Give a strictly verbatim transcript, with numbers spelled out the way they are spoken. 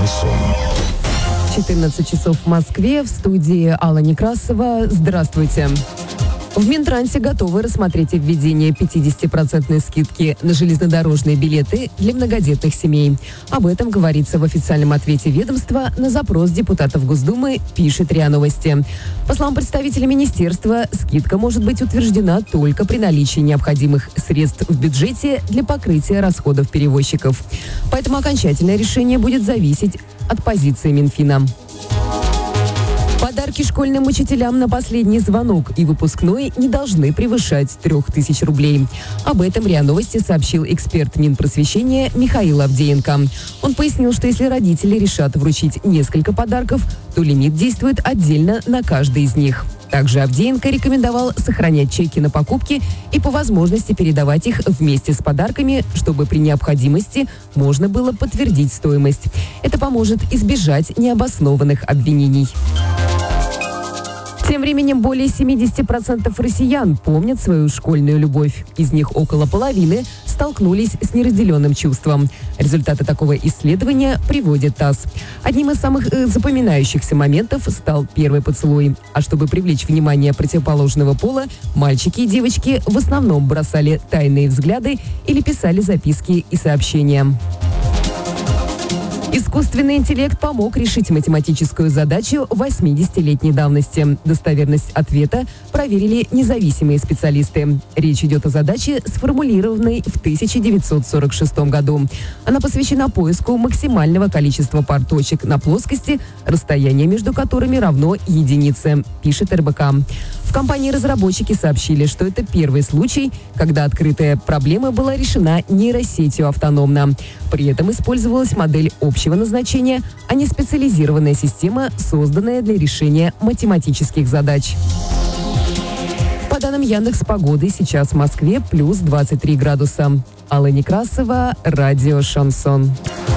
Шансон. четырнадцать часов в Москве. В студии Алла Некрасова. Здравствуйте. В Минтрансе готовы рассмотреть введение пятидесятипроцентной скидки на железнодорожные билеты для многодетных семей. Об этом говорится в официальном ответе ведомства на запрос депутатов Госдумы, пишет РИА Новости. По словам представителя министерства, скидка может быть утверждена только при наличии необходимых средств в бюджете для покрытия расходов перевозчиков. Поэтому окончательное решение будет зависеть от позиции Минфина. Подарки школьным учителям на последний звонок и выпускной не должны превышать трех тысяч рублей. Об этом РИА Новости сообщил эксперт Минпросвещения Михаил Авдеенко. Он пояснил, что если родители решат вручить несколько подарков, то лимит действует отдельно на каждый из них. Также Авдеенко рекомендовал сохранять чеки на покупки и по возможности передавать их вместе с подарками, чтобы при необходимости можно было подтвердить стоимость. Это поможет избежать необоснованных обвинений. Тем временем более семьдесят процентов россиян помнят свою школьную любовь. Из них около половины столкнулись с неразделенным чувством. Результаты такого исследования приводит ТАСС. Одним из самых э, запоминающихся моментов стал первый поцелуй. А чтобы привлечь внимание противоположного пола, мальчики и девочки в основном бросали тайные взгляды или писали записки и сообщения. Искусственный интеллект помог решить математическую задачу восьмидесятилетней давности. Достоверность ответа проверили независимые специалисты. Речь идет о задаче, сформулированной в тысяча девятьсот сорок шестом году. Она посвящена поиску максимального количества пар точек на плоскости, расстояние между которыми равно единице, пишет эр бэ ка. В компании-разработчики сообщили, что это первый случай, когда открытая проблема была решена нейросетью автономно. При этом использовалась модель общего назначения, а не специализированная система, созданная для решения математических задач. По данным Яндекс.Погоды, сейчас в Москве плюс двадцать три градуса. Алла Некрасова, радио «Шансон».